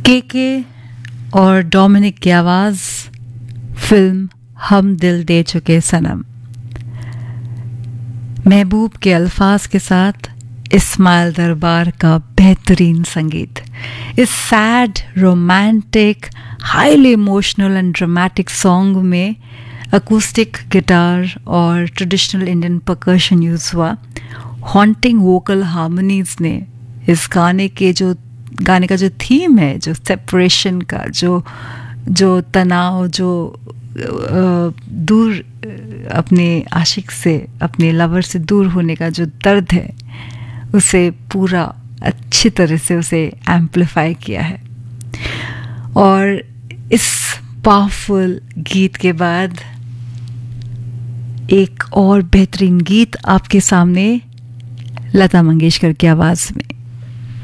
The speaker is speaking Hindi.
के और डोमिनिक की आवाज, फिल्म हम दिल दे चुके सनम। महबूब के अल्फाज के साथ इस्माइल दरबार का बेहतरीन संगीत। इस sad, romantic, highly emotional and dramatic song में अकूस्टिक गिटार और ट्रेडिशनल इंडियन परकशन यूज हुआ। हॉन्टिंग वोकल हार्मनीज ने इस गाने का जो थीम है, जो सेपरेशन का, जो तनाव, जो दूर अपने आशिक से, अपने लवर से दूर होने का जो दर्द है, उसे पूरा अच्छी तरह से उसे एम्पलीफाई किया है। और इस पावरफुल गीत के बाद एक और बेहतरीन गीत आपके सामने, लता मंगेशकर की आवाज में।